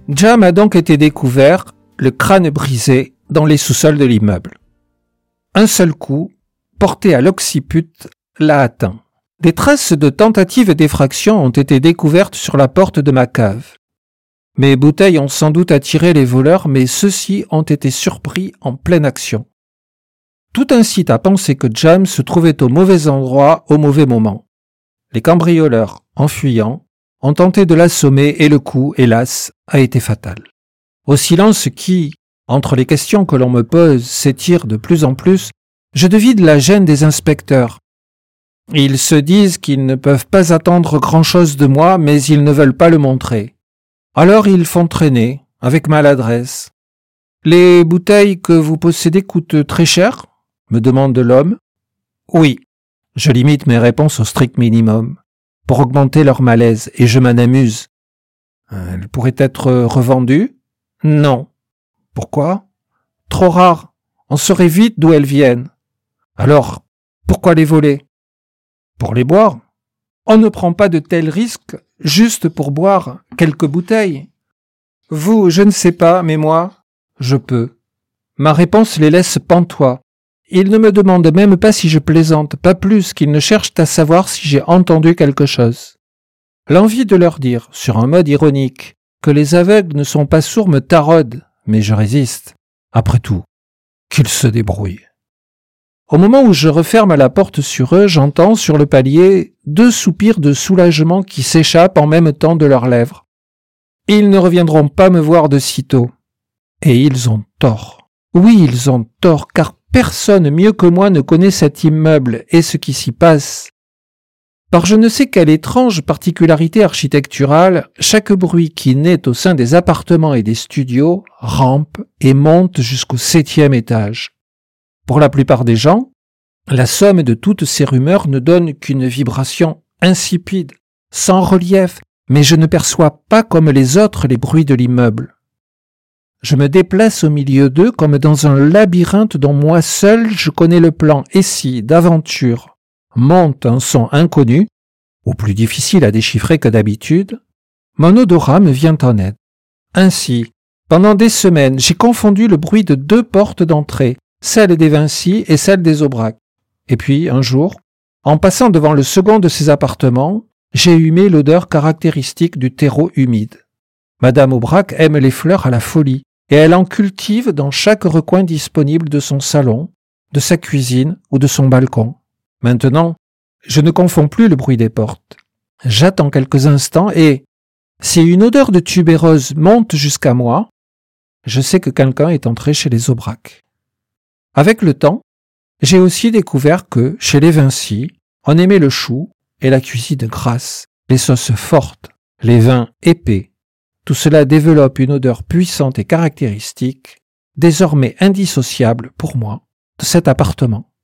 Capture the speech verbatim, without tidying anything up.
Jam a donc été découvert, le crâne brisé, dans les sous-sols de l'immeuble. Un seul coup, porté à l'occiput, l'a atteint. Des traces de tentatives d'effraction ont été découvertes sur la porte de ma cave. Mes bouteilles ont sans doute attiré les voleurs, mais ceux-ci ont été surpris en pleine action. Tout incite à penser que Jam se trouvait au mauvais endroit au mauvais moment. Les cambrioleurs, en fuyant, ont tenté de l'assommer et le coup, hélas, a été fatal. Au silence qui, entre les questions que l'on me pose, s'étire de plus en plus, je devine la gêne des inspecteurs. Ils se disent qu'ils ne peuvent pas attendre grand-chose de moi, mais ils ne veulent pas le montrer. Alors ils font traîner, avec maladresse. « Les bouteilles que vous possédez coûtent très cher ?» me demande l'homme. « Oui. » Je limite mes réponses au strict minimum, pour augmenter leur malaise, et je m'en amuse. « Elles pourraient être revendues ?»« Non. »« Pourquoi ? » ?»« Trop rares. On saurait vite d'où elles viennent. »« Alors, pourquoi les voler ? » ?»« Pour les boire. On ne prend pas de tels risques juste pour boire quelques bouteilles. Vous, je ne sais pas, mais moi, je peux. » Ma réponse les laisse pantois. Ils ne me demandent même pas si je plaisante, pas plus qu'ils ne cherchent à savoir si j'ai entendu quelque chose. L'envie de leur dire, sur un mode ironique, que les aveugles ne sont pas sourds me taraude, mais je résiste. Après tout, qu'ils se débrouillent. Au moment où je referme la porte sur eux, j'entends sur le palier deux soupirs de soulagement qui s'échappent en même temps de leurs lèvres. Ils ne reviendront pas me voir de sitôt. Et ils ont tort. Oui, ils ont tort, car personne mieux que moi ne connaît cet immeuble et ce qui s'y passe. Par je ne sais quelle étrange particularité architecturale, chaque bruit qui naît au sein des appartements et des studios rampe et monte jusqu'au septième étage. Pour la plupart des gens, la somme de toutes ces rumeurs ne donne qu'une vibration insipide, sans relief, mais je ne perçois pas comme les autres les bruits de l'immeuble. Je me déplace au milieu d'eux comme dans un labyrinthe dont moi seul je connais le plan, et si, d'aventure, monte un son inconnu, ou plus difficile à déchiffrer que d'habitude, mon odorat me vient en aide. Ainsi, pendant des semaines, j'ai confondu le bruit de deux portes d'entrée, celle des Vinci et celle des Aubrac. Et puis, un jour, en passant devant le second de ces appartements, j'ai humé l'odeur caractéristique du terreau humide. Madame Aubrac aime les fleurs à la folie, et elle en cultive dans chaque recoin disponible de son salon, de sa cuisine ou de son balcon. Maintenant, je ne confonds plus le bruit des portes. J'attends quelques instants et, si une odeur de tubéreuse monte jusqu'à moi, je sais que quelqu'un est entré chez les Aubrac. Avec le temps, j'ai aussi découvert que, chez les Vinci, on aimait le chou et la cuisine grasse, les sauces fortes, les vins épais. Tout cela développe une odeur puissante et caractéristique, désormais indissociable pour moi, de cet appartement.